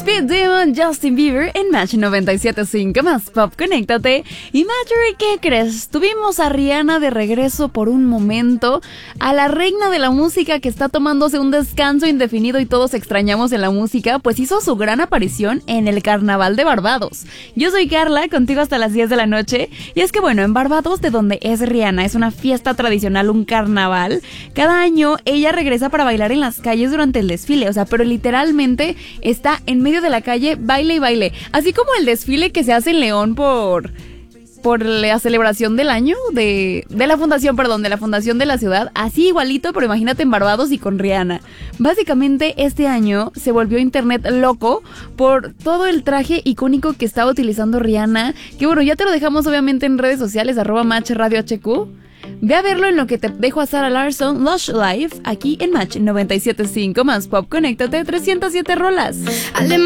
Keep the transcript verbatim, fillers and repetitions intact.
Pete Damon, Justin Bieber en Match noventa y siete punto cinco más Pop, conéctate. Y Marjorie, ¿qué crees? Tuvimos a Rihanna de regreso por un momento, a la reina de la música que está tomándose un descanso indefinido y todos extrañamos en la música, pues hizo su gran aparición en el Carnaval de Barbados. Yo soy Carla, contigo hasta las diez de la noche, y es que bueno, en Barbados, de donde es Rihanna, es una fiesta tradicional, un carnaval. Cada año ella regresa para bailar en las calles durante el desfile, o sea, pero literalmente está en medio de la calle, baile y baile, así como el desfile que se hace en León por... por la celebración del año de, de la fundación, perdón, de la fundación de la ciudad, así igualito, pero imagínate en Barbados y con Rihanna. Básicamente este año se volvió internet loco por todo el traje icónico que estaba utilizando Rihanna, que bueno, ya te lo dejamos obviamente en redes sociales, arroba Match Radio H Q. Ve a verlo en lo que te dejo a Sarah Larson, Lush Life, aquí en Match noventa y siete punto cinco más Pop, conéctate, trescientas siete rolas. I live